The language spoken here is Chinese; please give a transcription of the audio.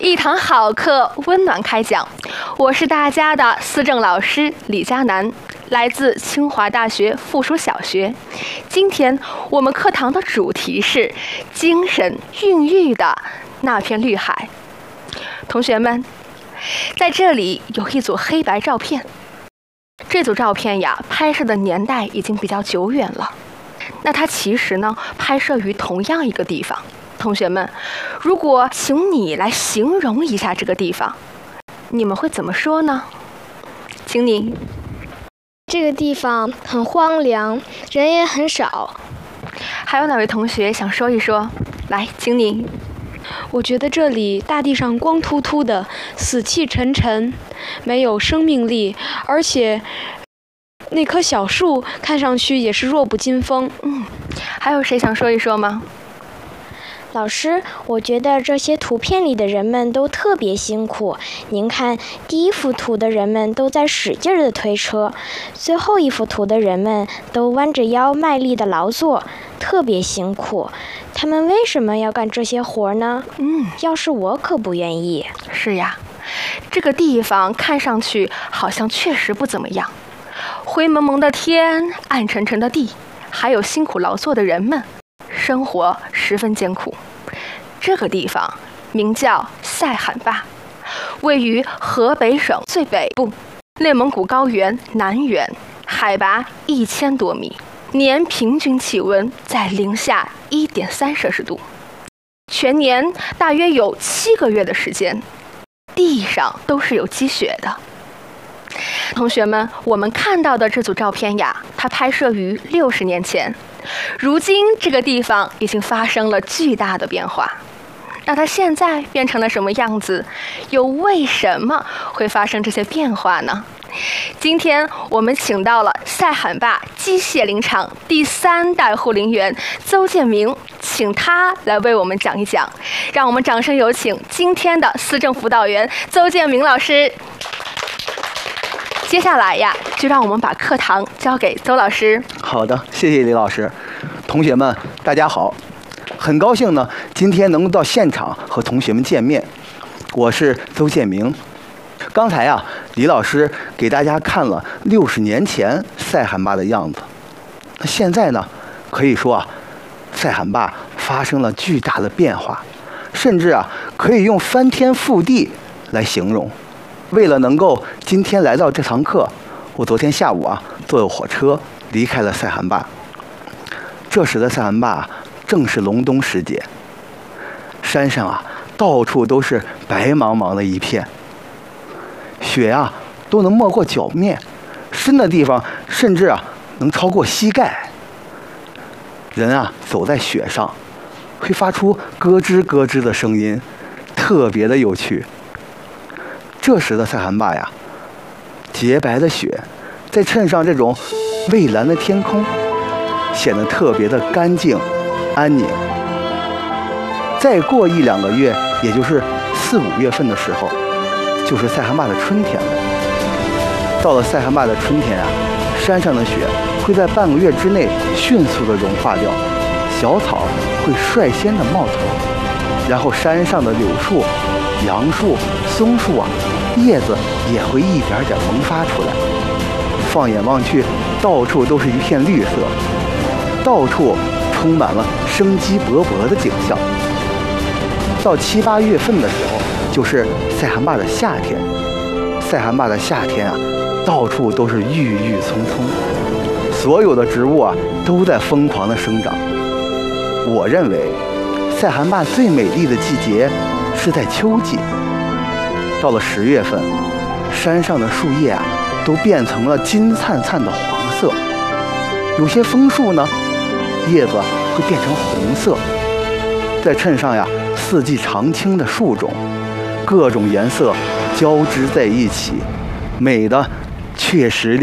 一堂好课，温暖开讲。我是大家的思政老师李佳楠，来自清华大学附属小学。今天我们课堂的主题是精神孕育的那片绿海。同学们，在这里有一组黑白照片。这组照片呀，拍摄的年代已经比较久远了。那它其实呢，拍摄于同样一个地方。同学们，如果请你来形容一下这个地方，你们会怎么说呢？请你。 这个地方很荒凉，人也很少。 还有哪位同学想说一说？来，请你。 我觉得这里大地上光秃秃的，死气沉沉，没有生命力，而且那棵小树看上去也是弱不禁风。 还有谁想说一说吗？ 老师，我觉得这些图片里的人们都特别辛苦。您看，第一幅图的人们都在使劲地推车，最后一幅图的人们都弯着腰卖力地劳作，特别辛苦。他们为什么要干这些活呢？要是我可不愿意。 是呀，这个地方看上去好像确实不怎么样。灰蒙蒙的天，暗沉沉的地，还有辛苦劳作的人们，生活十分艰苦。这个地方名叫塞罕坝，位于河北省最北部，内蒙古高原南缘，海拔1000多米，年平均气温在零下1.3摄氏度，全年大约有7个月的时间，地上都是有积雪的。同学们，我们看到的这组照片呀，它拍摄于60年前。如今这个地方已经发生了巨大的变化，那它现在变成了什么样子？又为什么会发生这些变化呢？今天我们请到了塞罕坝机械林场第3代护林员邹建明，请他来为我们讲一讲。让我们掌声有请今天的思政辅导员邹建明老师。接下来呀，就让我们把课堂交给邹老师。 好的，谢谢李老师。同学们，大家好，很高兴呢，今天能够到现场和同学们见面。我是邹建明。刚才啊，李老师给大家看了60年前塞罕坝的样子。那现在呢，可以说啊，塞罕坝发生了巨大的变化，甚至啊，可以用翻天覆地来形容。为了能够今天来到这堂课，我昨天下午啊坐火车离开了塞罕坝。这时的塞罕坝正是隆冬时节，山上啊到处都是白茫茫的一片，雪啊都能没过脚面，深的地方甚至啊能超过膝盖。人啊走在雪上，会发出咯吱咯吱的声音，特别的有趣。这时的塞罕坝呀，洁白的雪再衬上这种蔚蓝的天空，显得特别的干净安宁。再过1-2个月，也就是4、5月份的时候，就是塞罕坝的春天了。到了塞罕坝的春天啊，山上的雪会在半个月之内迅速的融化掉，小草会率先的冒头，然后山上的柳树、杨树、松树啊，叶子也会一点点萌发出来。放眼望去，到处都是一片绿色，到处充满了生机勃勃的景象。到7、8月份的时候，就是塞罕坝的夏天。塞罕坝的夏天啊，到处都是郁郁葱葱，所有的植物啊都在疯狂的生长。我认为，塞罕坝最美丽的季节是在秋季。到了10月份，山上的树叶啊都变成了金灿灿的黄色，有些枫树呢，叶子会变成红色，再衬上呀4季常青的树种，各种颜色交织在一起，美的确实